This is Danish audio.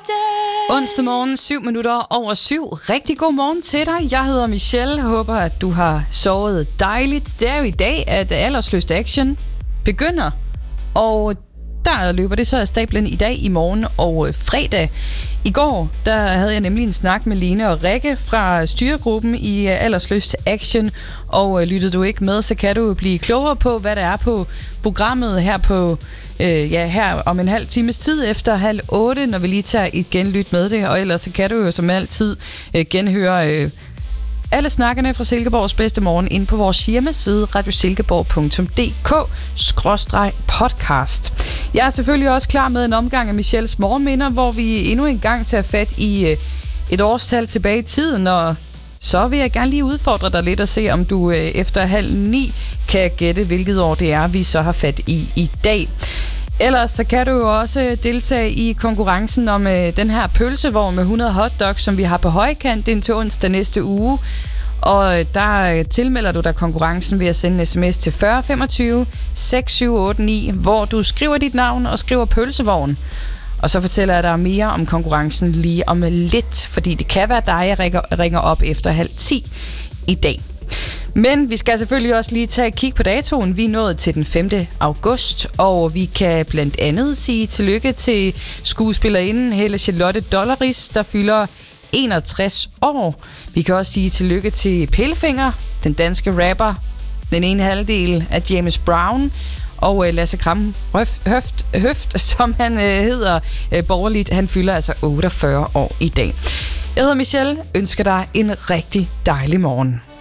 Onsdag morgen, 7:07. Rigtig god morgen til dig. Jeg hedder Michelle. Håber, at du har sovet dejligt. Det er jo i dag, at Aldersløst Action begynder. Og der løber det så af stablen i dag, i morgen og fredag. I går, der havde jeg nemlig en snak med Line og Rikke fra styregruppen i Aldersløst Action. Og lyttede du ikke med, så kan du blive klogere på, hvad der er på programmet her på her om en halv times tid efter 7:30, når vi lige tager et genlyt med det. Og ellers så kan du jo som altid genhøre alle snakkerne fra Silkeborgs bedste morgen inde på vores hjemmeside radiosilkeborg.dk/podcast. Jeg er selvfølgelig også klar med en omgang af Michelles morgenminder, hvor vi endnu en gang tager fat i et årstal tilbage i tiden, og så vil jeg gerne lige udfordre dig lidt og se, om du efter 8:30 kan gætte, hvilket år det er, vi så har fat i dag. Ellers så kan du jo også deltage i konkurrencen om den her pølsevogn med 100 hotdogs, som vi har på højkant indtil onsdag næste uge. Og der tilmelder du dig konkurrencen ved at sende en sms til 40 25 6789, hvor du skriver dit navn og skriver pølsevogn. Og så fortæller jeg dig mere om konkurrencen lige om lidt, fordi det kan være dig, jeg ringer op efter 9:30 i dag. Men vi skal selvfølgelig også lige tage et kig på datoen. Vi er nået til den 5. august, og vi kan blandt andet sige tillykke til skuespillerinden Helle Charlotte Dolleris, der fylder 61 år. Vi kan også sige tillykke til Pellefinger, den danske rapper, den ene halvdel af James Brown, og Lasse Kram Høft, som han hedder borgerligt, han fylder altså 48 år i dag. Jeg hedder Michelle, ønsker dig en rigtig dejlig morgen.